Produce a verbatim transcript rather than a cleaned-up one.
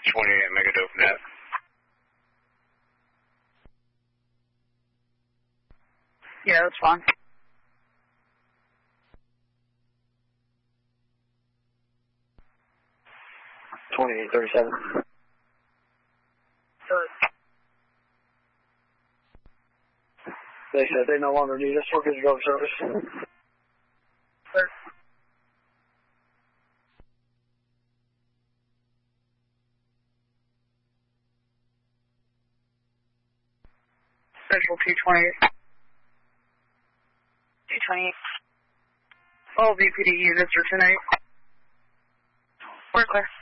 twenty-eight Megadope net. Yeah, that's fine. twenty-eight thirty-seven. They said they no longer need us for good drug service. Sir. Central two twenty-eight. two twenty-eight. All V P D units are ten eight. We're clear.